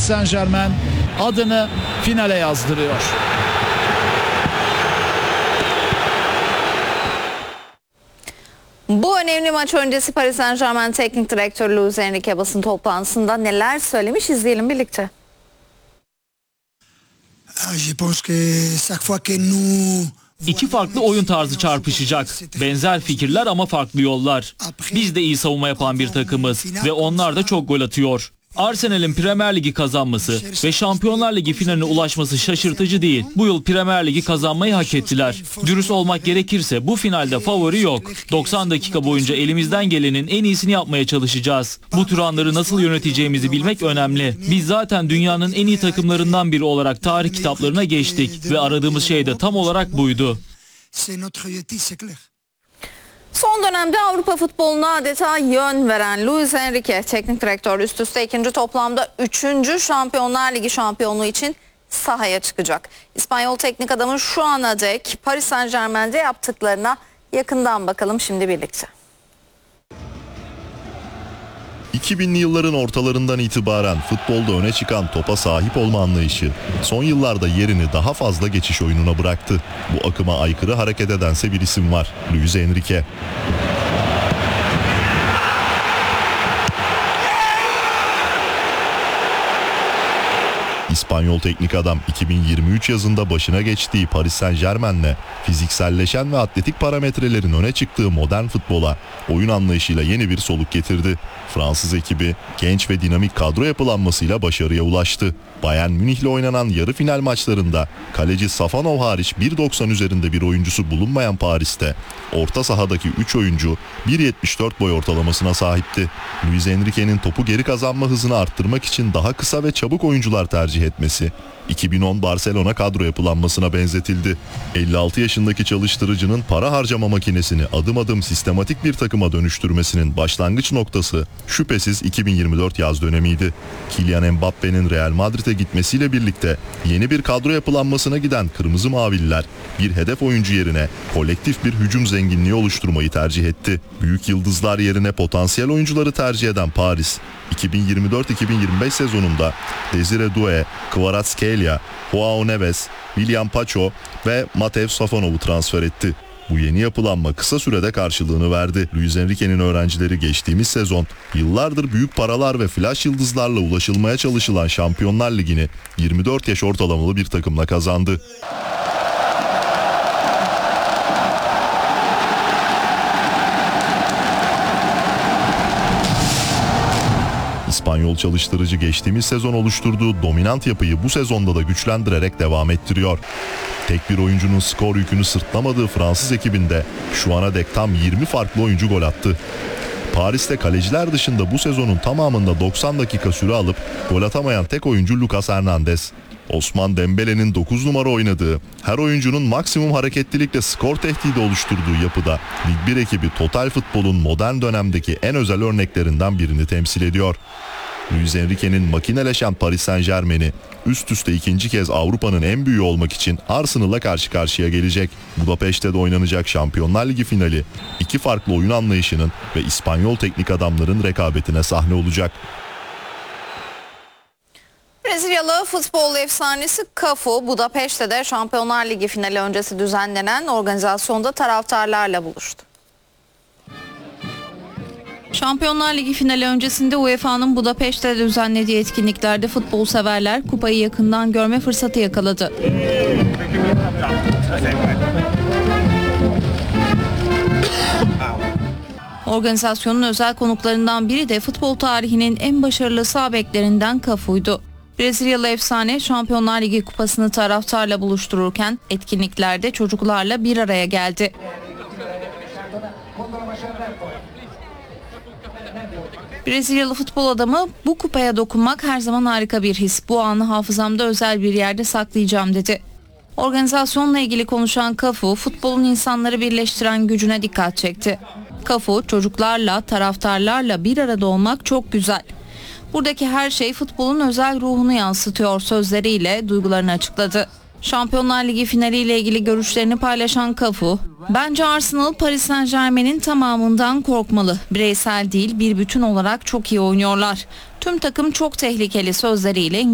Saint-Germain adını finale yazdırıyor. Bu önemli maç öncesi Paris Saint-Germain Teknik Direktörü Luis Enrique basın toplantısında neler söylemiş, izleyelim birlikte. İki farklı oyun tarzı çarpışacak. Benzer fikirler ama farklı yollar. Biz de iyi savunma yapan bir takımız ve onlar da çok gol atıyor. Arsenal'in Premier Ligi kazanması ve Şampiyonlar Ligi finaline ulaşması şaşırtıcı değil. Bu yıl Premier Ligi kazanmayı hak ettiler. Dürüst olmak gerekirse bu finalde favori yok. 90 dakika boyunca elimizden gelenin en iyisini yapmaya çalışacağız. Bu tür anları nasıl yöneteceğimizi bilmek önemli. Biz zaten dünyanın en iyi takımlarından biri olarak tarih kitaplarına geçtik ve aradığımız şey de tam olarak buydu. Son dönemde Avrupa futboluna adeta yön veren Luis Enrique teknik direktör üst üste ikinci, toplamda 3. Şampiyonlar Ligi şampiyonluğu için sahaya çıkacak. İspanyol teknik adamın şu ana dek Paris Saint-Germain'de yaptıklarına yakından bakalım şimdi birlikte. 2000'li yılların ortalarından itibaren futbolda öne çıkan topa sahip olma anlayışı son yıllarda yerini daha fazla geçiş oyununa bıraktı. Bu akıma aykırı hareket edense bir isim var: Luis Enrique. İspanyol teknik adam 2023 yazında başına geçtiği Paris Saint-Germain'le fizikselleşen ve atletik parametrelerin öne çıktığı modern futbola oyun anlayışıyla yeni bir soluk getirdi. Fransız ekibi genç ve dinamik kadro yapılanmasıyla başarıya ulaştı. Bayern Münih'le oynanan yarı final maçlarında kaleci Safanov hariç 1.90 üzerinde bir oyuncusu bulunmayan Paris'te orta sahadaki 3 oyuncu 1.74 boy ortalamasına sahipti. Luis Enrique'nin topu geri kazanma hızını arttırmak için daha kısa ve çabuk oyuncular tercih etmesi 2010 Barcelona kadro yapılanmasına benzetildi. 56 yaşındaki çalıştırıcının para harcama makinesini adım adım sistematik bir takıma dönüştürmesinin başlangıç noktası şüphesiz 2024 yaz dönemiydi. Kylian Mbappe'nin Real Madrid'e gitmesiyle birlikte yeni bir kadro yapılanmasına giden Kırmızı Mavililer bir hedef oyuncu yerine kolektif bir hücum zenginliği oluşturmayı tercih etti. Büyük yıldızlar yerine potansiyel oyuncuları tercih eden Paris, 2024-2025 sezonunda Desire Doué, Kvaratskhelia, Joao Neves, William Pacho ve Matej Safanov'u transfer etti. Bu yeni yapılanma kısa sürede karşılığını verdi. Luis Enrique'nin öğrencileri geçtiğimiz sezon yıllardır büyük paralar ve flash yıldızlarla ulaşılmaya çalışılan Şampiyonlar Ligi'ni 24 yaş ortalamalı bir takımla kazandı. İspanyol çalıştırıcı geçtiğimiz sezon oluşturduğu dominant yapıyı bu sezonda da güçlendirerek devam ettiriyor. Tek bir oyuncunun skor yükünü sırtlamadığı Fransız ekibinde şu ana dek tam 20 farklı oyuncu gol attı. Paris'te kaleciler dışında bu sezonun tamamında 90 dakika süre alıp gol atamayan tek oyuncu Lucas Hernandez. Osman Dembele'nin 9 numara oynadığı, her oyuncunun maksimum hareketlilikle skor tehdidi oluşturduğu yapıda Lig 1 ekibi total futbolun modern dönemdeki en özel örneklerinden birini temsil ediyor. Luis Enrique'nin makineleşen Paris Saint-Germain'i üst üste ikinci kez Avrupa'nın en büyüğü olmak için Arsenal'la karşı karşıya gelecek. Budapeşte'de oynanacak Şampiyonlar Ligi finali iki farklı oyun anlayışının ve İspanyol teknik adamların rekabetine sahne olacak. Brezilyalı futbol efsanesi Cafu, Budapeşte'de Şampiyonlar Ligi finali öncesi düzenlenen organizasyonda taraftarlarla buluştu. Şampiyonlar Ligi finali öncesinde UEFA'nın Budapeşte düzenlediği etkinliklerde futbol severler kupayı yakından görme fırsatı yakaladı. Organizasyonun özel konuklarından biri de futbol tarihinin en başarılı sağ beklerinden Cafu'ydu. Brezilyalı efsane Şampiyonlar Ligi kupasını taraftarla buluştururken etkinliklerde çocuklarla bir araya geldi. Brezilyalı futbol adamı, "Bu kupaya dokunmak her zaman harika bir his. Bu anı hafızamda özel bir yerde saklayacağım," dedi. Organizasyonla ilgili konuşan Cafu, futbolun insanları birleştiren gücüne dikkat çekti. Cafu, "Çocuklarla, taraftarlarla bir arada olmak çok güzel. Buradaki her şey futbolun özel ruhunu yansıtıyor," sözleriyle duygularını açıkladı. Şampiyonlar Ligi finaliyle ilgili görüşlerini paylaşan Cafu, "Bence Arsenal Paris Saint-Germain'in tamamından korkmalı. Bireysel değil, bir bütün olarak çok iyi oynuyorlar. Tüm takım çok tehlikeli," sözleriyle